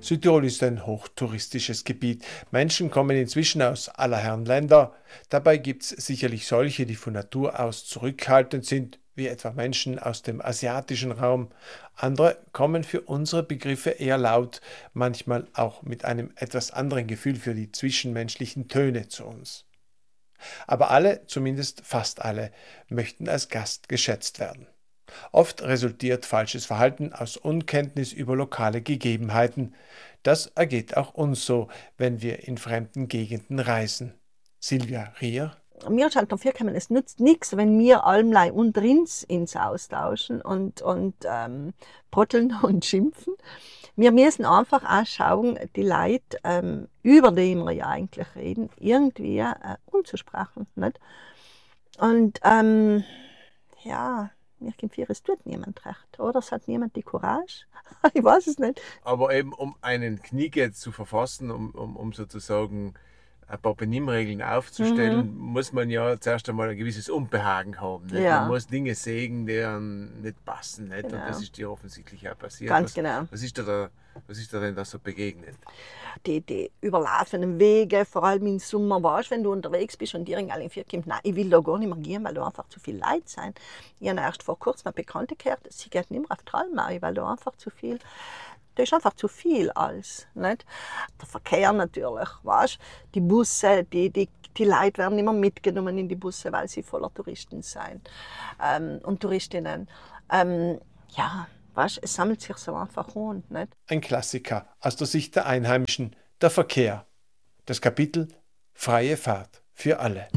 Südtirol ist ein hochtouristisches Gebiet. Menschen kommen inzwischen aus aller Herren Länder. Dabei gibt es sicherlich solche, die von Natur aus zurückhaltend sind, wie etwa Menschen aus dem asiatischen Raum. Andere kommen für unsere Begriffe eher laut, manchmal auch mit einem etwas anderen Gefühl für die zwischenmenschlichen Töne zu uns. Aber alle, zumindest fast alle, möchten als Gast geschätzt werden. Oft resultiert falsches Verhalten aus Unkenntnis über lokale Gegebenheiten. Das ergeht auch uns so, wenn wir in fremden Gegenden reisen. Silvia Rier. Wir halt dafür kommen, es nützt nichts, wenn wir allem unter uns austauschen und brotteln und schimpfen. Wir müssen einfach auch schauen, die Leute, über die wir ja eigentlich reden, irgendwie umzusprechen. Nicht? Und ja, mir kommt vor, es tut niemand recht. Oder es hat niemand die Courage. Ich weiß es nicht. Aber eben, um einen Knigge zu verfassen, um sozusagen ein paar Benimmregeln aufzustellen, muss man ja zuerst einmal ein gewisses Unbehagen haben. Nicht? Ja. Man muss Dinge sehen, die einem nicht passen. Nicht? Genau. Und das ist dir offensichtlich auch passiert. Ganz genau. Was ist dir denn da so begegnet? Die überlaufenden Wege, vor allem im Sommer, weißt, wenn du unterwegs bist und dir in vier kommt, nein, ich will da gar nicht mehr gehen, weil da einfach zu viel Leute sind. Ich habe erst vor kurzem eine Bekannte gehört, sie geht nicht mehr auf die Trallmau, weil da einfach zu viel. Da ist einfach zu viel alles. Nicht? Der Verkehr natürlich, weißt? Die Busse, die Leute werden immer mitgenommen in die Busse, weil sie voller Touristen sind und Touristinnen. Ja, weißt? Es sammelt sich so einfach rund. Nicht? Ein Klassiker aus der Sicht der Einheimischen, der Verkehr. Das Kapitel Freie Fahrt für alle.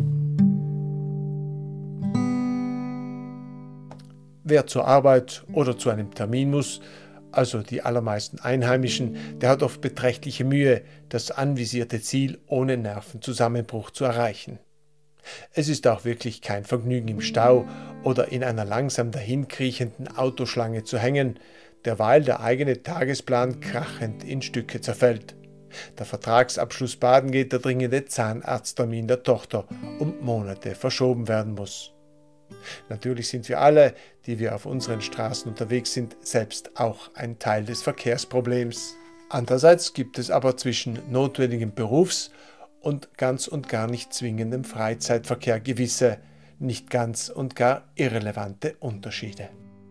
Wer zur Arbeit oder zu einem Termin muss, also die allermeisten Einheimischen, der hat oft beträchtliche Mühe, das anvisierte Ziel ohne Nervenzusammenbruch zu erreichen. Es ist auch wirklich kein Vergnügen im Stau oder in einer langsam dahinkriechenden Autoschlange zu hängen, derweil der eigene Tagesplan krachend in Stücke zerfällt. Der Vertragsabschluss baden geht, der dringende Zahnarzttermin der Tochter um Monate verschoben werden muss. Natürlich sind wir alle, die wir auf unseren Straßen unterwegs sind, selbst auch ein Teil des Verkehrsproblems. Andererseits gibt es aber zwischen notwendigem Berufs- und ganz und gar nicht zwingendem Freizeitverkehr gewisse, nicht ganz und gar irrelevante Unterschiede.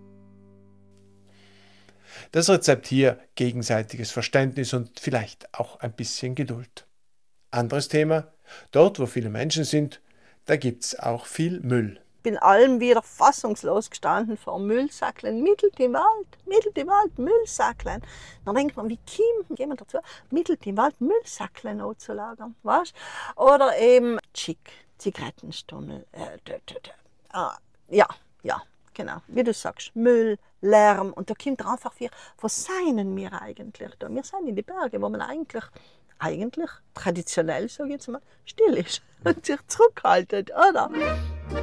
Das Rezept hier: gegenseitiges Verständnis und vielleicht auch ein bisschen Geduld. Anderes Thema: dort, wo viele Menschen sind, da gibt's auch viel Müll. Ich bin allem wieder fassungslos gestanden vor Müllsäcklen, mittelt im Wald, Müllsäcklen. Dann denkt man, wie kommt jemand dazu, mittelt im Wald Müllsäcklen auszulagern, weißt? Oder eben Chick, Zigarettenstummel, ja, genau, wie du sagst, Müll, Lärm. Und da kommt einfach viel, was seien wir eigentlich da? Wir sind in die Berge, wo man eigentlich traditionell, sage ich jetzt mal, still ist und sich zurückhaltet, oder?